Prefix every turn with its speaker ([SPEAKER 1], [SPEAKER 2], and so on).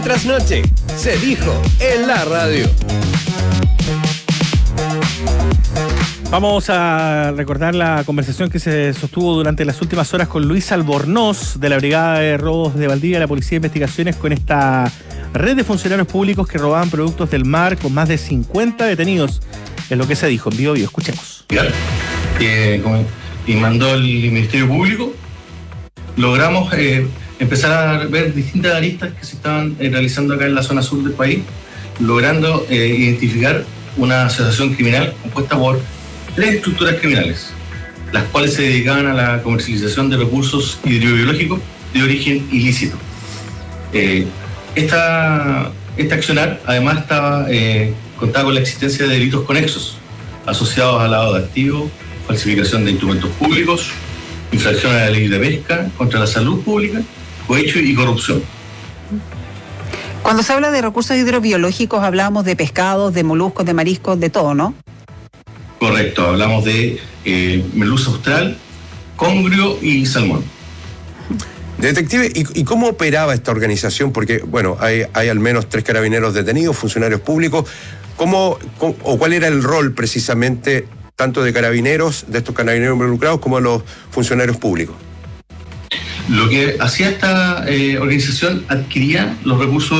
[SPEAKER 1] Trasnoche, se dijo en la radio.
[SPEAKER 2] Vamos a recordar la conversación que se sostuvo durante las últimas horas con Luis Albornoz de la Brigada de Robos de Valdivia, la Policía de Investigaciones, con esta red de funcionarios públicos que robaban productos del mar, con más de 50 detenidos. Es lo que se dijo en Bio Bio. Escuchemos.
[SPEAKER 3] Y mandó el Ministerio Público. Logramos empezar a ver distintas aristas que se estaban realizando acá en la zona sur del país, logrando identificar una asociación criminal compuesta por 3 estructuras criminales, las cuales se dedicaban a la comercialización de recursos hidrobiológicos de origen ilícito. Esta accionar además contaba con la existencia de delitos conexos asociados al lavado de activos, falsificación de instrumentos públicos, infracción a la ley de pesca, contra la salud pública, cohecho y corrupción.
[SPEAKER 4] Cuando se habla de recursos hidrobiológicos hablamos de pescados, de moluscos, de mariscos, de todo, ¿no?
[SPEAKER 3] Correcto, hablamos de merluza austral, congrio y salmón.
[SPEAKER 5] Detective, ¿y cómo operaba esta organización? Porque, bueno, hay al menos 3 carabineros detenidos, funcionarios públicos. ¿Cuál era el rol precisamente tanto de carabineros, de estos carabineros involucrados, como de los funcionarios públicos?
[SPEAKER 3] Lo que hacía esta organización, adquiría los recursos